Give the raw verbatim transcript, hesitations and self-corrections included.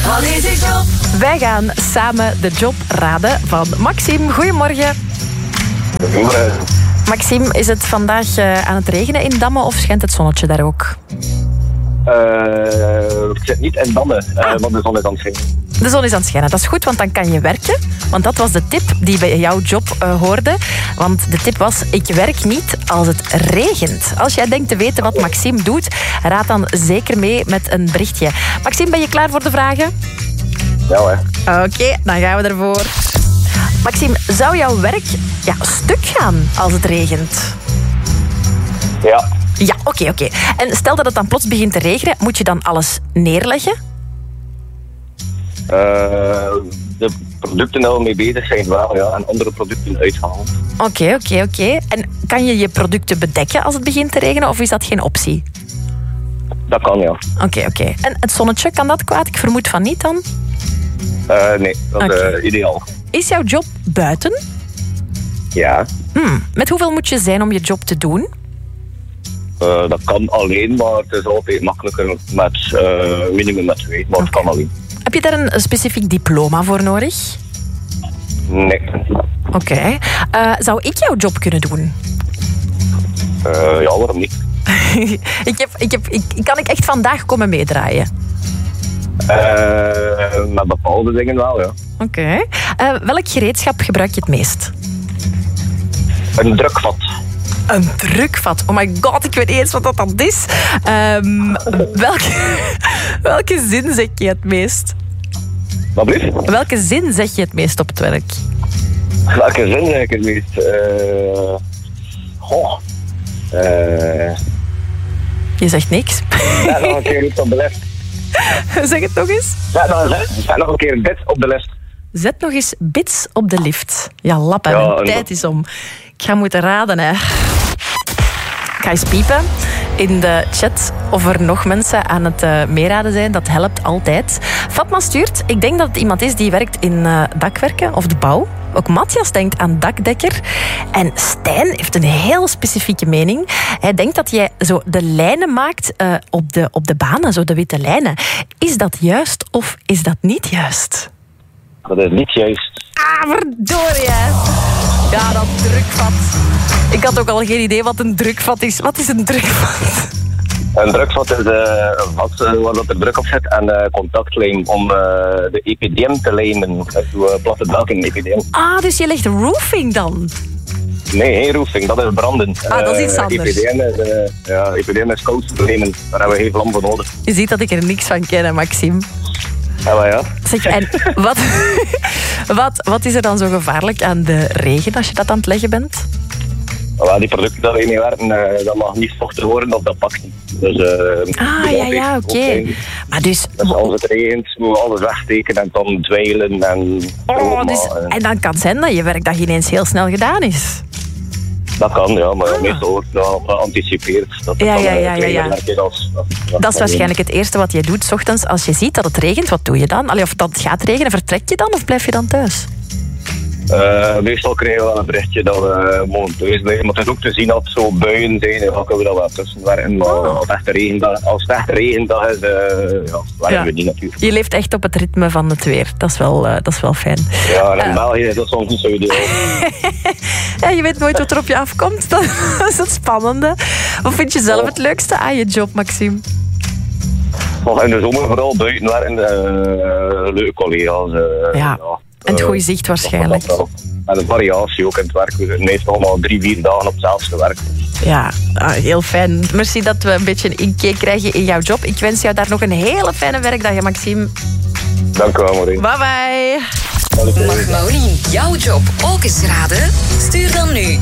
Wat is uw job? Wij gaan samen de job raden van Maxime. Goedemorgen. Goedemorgen. Maxime, is het vandaag uh, aan het regenen in Damme of schijnt het zonnetje daar ook? Uh, ik zit niet in Damme, uh, Ah. want de zon is aan het schijnen. De zon is aan het schijnen. Dat is goed, want dan kan je werken. Want dat was de tip die bij jouw job uh, hoorde. Want de tip was, ik werk niet als het regent. Als jij denkt te weten wat Maxime doet, raad dan zeker mee met een berichtje. Maxime, ben je klaar voor de vragen? Ja, hè. Oké, okay, dan gaan we ervoor. Maxime, zou jouw werk ja, stuk gaan als het regent? Ja. Ja, oké, okay, oké. Okay. En stel dat het dan plots begint te regenen, moet je dan alles neerleggen? Uh, de producten die we mee bezig zijn wel, ja, en andere producten uithalen. Oké, okay, oké, okay, oké. Okay. En kan je je producten bedekken als het begint te regenen, of is dat geen optie? Dat kan, ja. Oké, okay, oké. Okay. En het zonnetje, kan dat kwaad? Ik vermoed van niet dan? Uh, nee, dat is okay. uh, ideaal. Is jouw job buiten? Ja. Hmm. Met hoeveel moet je zijn om je job te doen? Uh, dat kan alleen, maar het is altijd makkelijker met uh, minimum met twee. Maar okay. Het kan alleen. Heb je daar een specifiek diploma voor nodig? Nee. Oké. Okay. Uh, zou ik jouw job kunnen doen? Uh, ja, waarom niet? ik heb, ik heb, ik, kan ik echt vandaag komen meedraaien? Uh, met bepaalde dingen wel, ja. Oké. Okay. Uh, welk gereedschap gebruik je het meest? Een drukvat. Een drukvat. Oh my god, ik weet niet eens wat dat dan is. Um, welke, welke zin zeg je het meest? Wat blieft? Welke zin zeg je het meest op het werk? Welke zin zeg ik het meest? Uh, goh. Uh, je zegt niks. Zet nog een keer iets op de list. Zeg het nog eens. Zet nog, zet nog een keer dit op de list. Zet nog eens bits op de lift. Ja, lappen, ja, mijn tijd is om. Ik ga moeten raden, hè. Ik ga eens piepen in de chat of er nog mensen aan het uh, meeraden zijn. Dat helpt altijd. Fatma stuurt, ik denk dat het iemand is die werkt in uh, dakwerken of de bouw. Ook Matthias denkt aan dakdekker. En Stijn heeft een heel specifieke mening. Hij denkt dat jij zo de lijnen maakt uh, op, de, op de banen, zo de witte lijnen. Is dat juist of is dat niet juist? Dat is niet juist. Ah, verdorie, hè. Ja, dat drukvat. Ik had ook al geen idee wat een drukvat is. Wat is een drukvat? Een drukvat is uh, een vat uh, waar dat er druk op zit en uh, contactlijm om uh, de E P D M te lijmen. Uh, platte balken E P D M. Ah, dus je legt roofing dan? Nee, geen roofing, dat is branden. Ah, dat is iets anders. Uh, E P D M is, uh, ja, E P D M is koud te lijmen. Daar hebben we geen vlam voor nodig. Je ziet dat ik er niks van ken, Maxime. Ja, maar ja. Zeg, en wat, wat, wat is er dan zo gevaarlijk aan de regen als je dat aan het leggen bent? Well, die producten die we mee werken, uh, dat mag niet vochtig worden of dat pakt niet. Dus, uh, ah, ja, ja, oké. Okay. Maar dus... dus als het regent, moeten we alles wegsteken en dan dweilen en... Oh, dus, en dan kan het zijn dat je werk dat ineens heel snel gedaan is. Dat kan, ja, maar ah. meestal wordt dat geanticipeerd. Dat ja, ja, ja, ja, ja. Als, als, als dat is waarschijnlijk het eerste wat je doet 's ochtends als je ziet dat het regent. Wat doe je dan? Allee, of dat het gaat regenen, vertrek je dan of blijf je dan thuis? Uh, meestal krijgen we wel een berichtje dat we mogen thuis blijven. Maar het is ook te zien dat het zo buien zijn. Dan kunnen we dat wel tussen werken. Maar oh. als het echt een regendag, als het echt een regendag is, uh, ja, werken ja. we niet natuurlijk. Je leeft echt op het ritme van het weer. Dat is wel, uh, dat is wel fijn. Ja, en in uh. België is dat soms niet zo ideaal. Ja, je weet nooit wat er op je afkomt. Dat is het spannende. Wat vind je zelf het leukste aan je job, Maxime? Nog in de zomer vooral buiten werken. Uh, leuke collega's. Uh, ja. ja. En het goede zicht waarschijnlijk. En een variatie ook in het werk. We zitten meestal allemaal drie, vier dagen op hetzelfde werk. Ja, heel fijn. Merci dat we een beetje een inkijk krijgen in jouw job. Ik wens jou daar nog een hele fijne werkdag, Maxime. Dank u wel, Maureen. Bye bye. Mag Maureen jouw job ook eens raden? Stuur dan nu